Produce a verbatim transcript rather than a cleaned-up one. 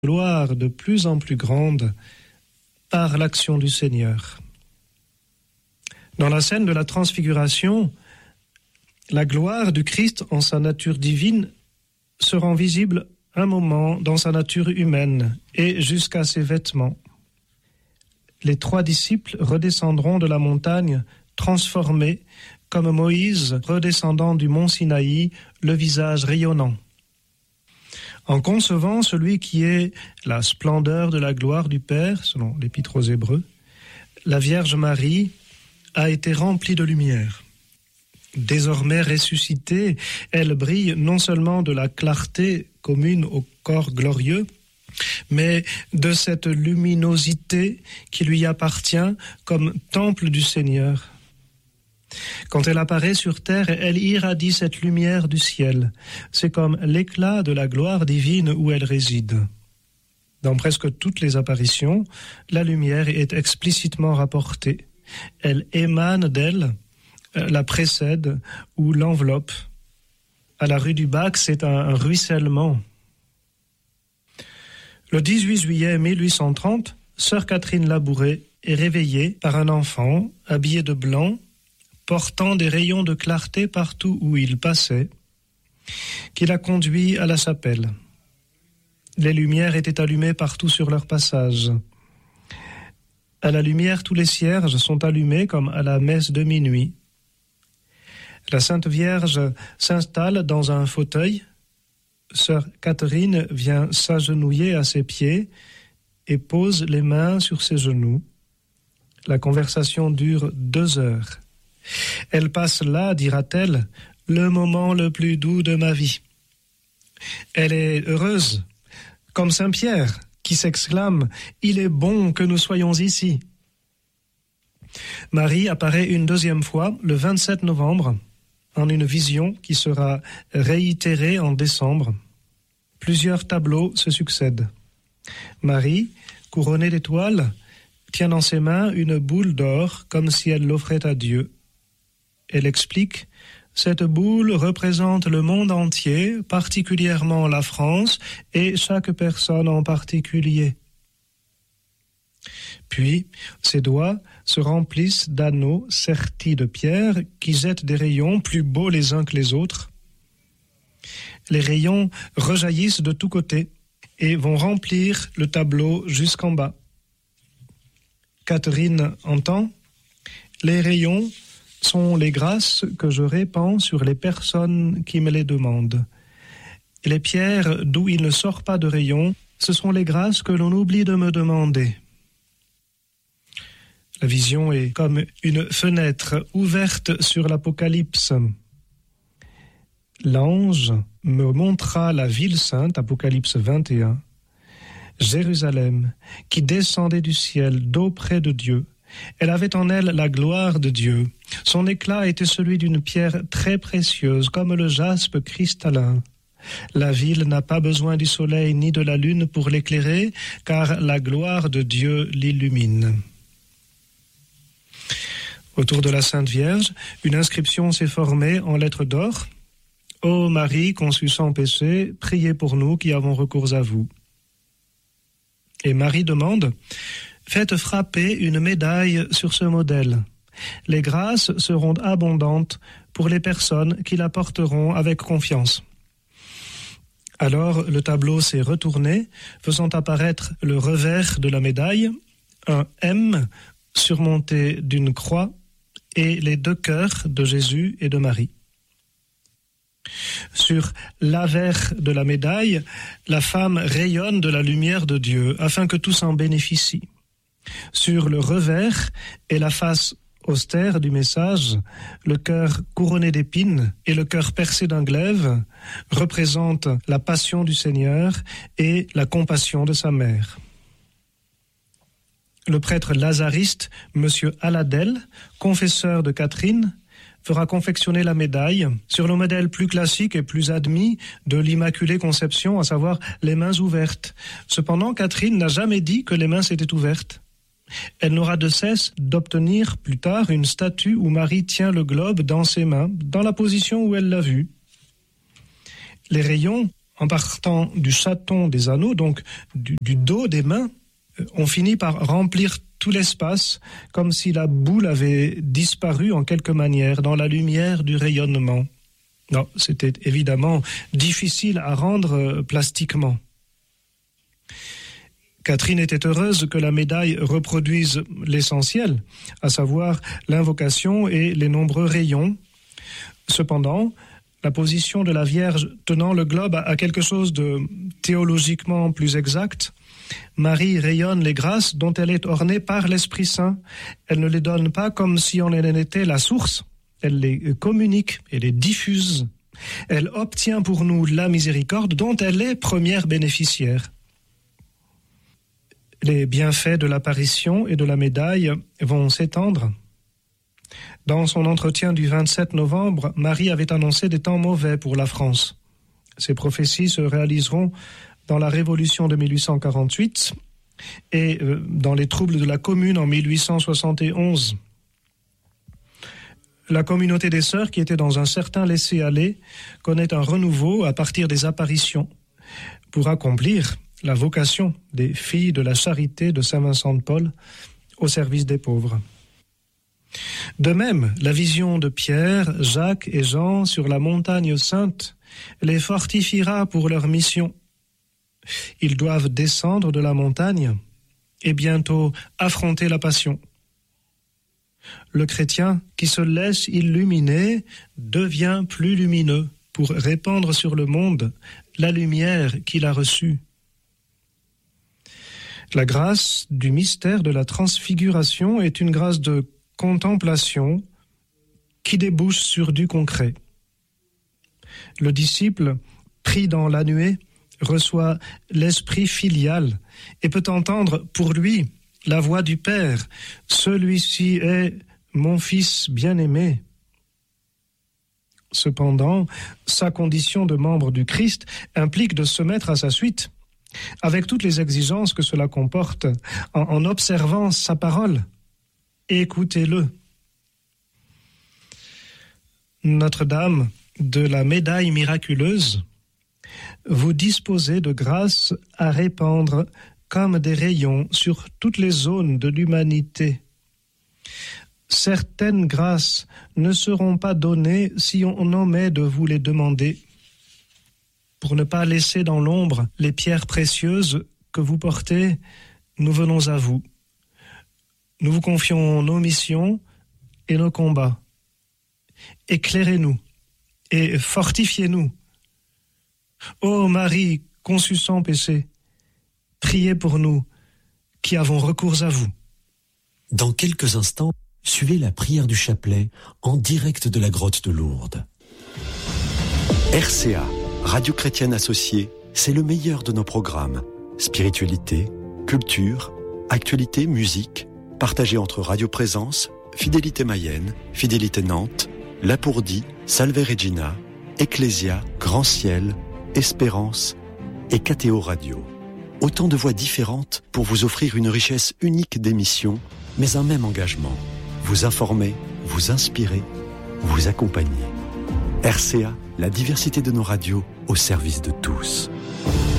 gloire de plus en plus grande par l'action du Seigneur. Dans la scène de la transfiguration, la gloire du Christ en sa nature divine se rend visible un moment dans sa nature humaine et jusqu'à ses vêtements. Les trois disciples redescendront de la montagne transformés comme Moïse redescendant du mont Sinaï, le visage rayonnant. En concevant celui qui est la splendeur de la gloire du Père, selon l'Épître aux Hébreux, la Vierge Marie a été remplie de lumière. Désormais ressuscitée, elle brille non seulement de la clarté commune au corps glorieux, mais de cette luminosité qui lui appartient comme temple du Seigneur. Quand elle apparaît sur terre, elle irradie cette lumière du ciel. C'est comme l'éclat de la gloire divine où elle réside. Dans presque toutes les apparitions, la lumière est explicitement rapportée. Elle émane d'elle, la précède ou l'enveloppe. À la rue du Bac, c'est un ruissellement. Le dix-huit juillet mille huit cent trente, sœur Catherine Labouré est réveillée par un enfant habillé de blanc, portant des rayons de clarté partout où il passait, qui la conduit à la chapelle. Les lumières étaient allumées partout sur leur passage. À la lumière, tous les cierges sont allumés comme à la messe de minuit. La Sainte Vierge s'installe dans un fauteuil. Sœur Catherine vient s'agenouiller à ses pieds et pose les mains sur ses genoux. La conversation dure deux heures. Elle passe là, dira-t-elle, le moment le plus doux de ma vie. Elle est heureuse, comme Saint Pierre, qui s'exclame « Il est bon que nous soyons ici ». Marie apparaît une deuxième fois, le vingt-sept novembre, en une vision qui sera réitérée en décembre. Plusieurs tableaux se succèdent. Marie, couronnée d'étoiles, tient dans ses mains une boule d'or comme si elle l'offrait à Dieu. Elle explique « Cette boule représente le monde entier, particulièrement la France, et chaque personne en particulier. » Puis, ses doigts se remplissent d'anneaux sertis de pierre qui jettent des rayons plus beaux les uns que les autres. Les rayons rejaillissent de tous côtés et vont remplir le tableau jusqu'en bas. Catherine entend « Les rayons sont les grâces que je répands sur les personnes qui me les demandent. Et les pierres d'où il ne sort pas de rayons, ce sont les grâces que l'on oublie de me demander. » La vision est comme une fenêtre ouverte sur l'Apocalypse. L'ange me montra la ville sainte, Apocalypse vingt et un, Jérusalem, qui descendait du ciel d'auprès de Dieu. Elle avait en elle la gloire de Dieu. Son éclat était celui d'une pierre très précieuse, comme le jaspe cristallin. La ville n'a pas besoin du soleil ni de la lune pour l'éclairer, car la gloire de Dieu l'illumine. Autour de la Sainte Vierge, une inscription s'est formée en lettres d'or. « Ô Marie, conçue sans péché, priez pour nous qui avons recours à vous. » Et Marie demande « Faites frapper une médaille sur ce modèle. Les grâces seront abondantes pour les personnes qui la porteront avec confiance. » Alors le tableau s'est retourné, faisant apparaître le revers de la médaille, un M surmonté d'une croix et les deux cœurs de Jésus et de Marie. Sur l'avers de la médaille, la femme rayonne de la lumière de Dieu afin que tous en bénéficient. Sur le revers est la face austère du message, le cœur couronné d'épines et le cœur percé d'un glaive représentent la passion du Seigneur et la compassion de sa mère. Le prêtre lazariste, M. Aladel, confesseur de Catherine, fera confectionner la médaille sur le modèle plus classique et plus admis de l'Immaculée Conception, à savoir les mains ouvertes. Cependant, Catherine n'a jamais dit que les mains s'étaient ouvertes. Elle n'aura de cesse d'obtenir plus tard une statue où Marie tient le globe dans ses mains, dans la position où elle l'a vu. Les rayons en partant du chaton des anneaux, donc du, du dos des mains, on finit par remplir tout l'espace, comme si la boule avait disparu en quelque manière dans la lumière du rayonnement. Non, c'était évidemment difficile à rendre plastiquement. Catherine était heureuse que la médaille reproduise l'essentiel, à savoir l'invocation et les nombreux rayons. Cependant, la position de la Vierge tenant le globe a quelque chose de théologiquement plus exact. Marie rayonne les grâces dont elle est ornée par l'Esprit Saint. Elle ne les donne pas comme si on en était la source. Elle les communique et les diffuse. Elle obtient pour nous la miséricorde dont elle est première bénéficiaire. Les bienfaits de l'apparition et de la médaille vont s'étendre. Dans son entretien du vingt-sept novembre, Marie avait annoncé des temps mauvais pour la France. Ces prophéties se réaliseront dans la Révolution de mille huit cent quarante-huit et dans les troubles de la Commune en mille huit cent soixante et onze. La communauté des sœurs, qui était dans un certain laisser-aller, connaît un renouveau à partir des apparitions pour accomplir la vocation des filles de la charité de Saint-Vincent de Paul au service des pauvres. De même, la vision de Pierre, Jacques et Jean sur la montagne sainte les fortifiera pour leur mission. Ils doivent descendre de la montagne et bientôt affronter la passion. Le chrétien qui se laisse illuminer devient plus lumineux pour répandre sur le monde la lumière qu'il a reçue. La grâce du mystère de la transfiguration est une grâce de contemplation qui débouche sur du concret. Le disciple, pris dans la nuée, reçoit l'esprit filial et peut entendre pour lui la voix du Père. Celui-ci est mon fils bien-aimé. Cependant, sa condition de membre du Christ implique de se mettre à sa suite, avec toutes les exigences que cela comporte, en, en observant sa parole. Écoutez-le. Notre-Dame de la médaille miraculeuse, vous disposez de grâce à répandre comme des rayons sur toutes les zones de l'humanité. Certaines grâces ne seront pas données si on omet de vous les demander, pour ne pas laisser dans l'ombre les pierres précieuses que vous portez. Nous venons à vous. Nous vous confions nos missions et nos combats. Éclairez-nous et fortifiez-nous. Ô Marie, conçue sans péché, priez pour nous qui avons recours à vous. Dans quelques instants, suivez la prière du chapelet en direct de la grotte de Lourdes. R C A, Radio Chrétienne Associée, c'est le meilleur de nos programmes. Spiritualité, culture, actualité, musique, partagé entre Radio Présence, Fidélité Mayenne, Fidélité Nantes, Lapourdie, Salve Regina, Ecclésia, Grand Ciel, Espérance et K T O Radio. Autant de voix différentes pour vous offrir une richesse unique d'émissions, mais un même engagement. Vous informer, vous inspirer, vous accompagner. R C A, la diversité de nos radios au service de tous.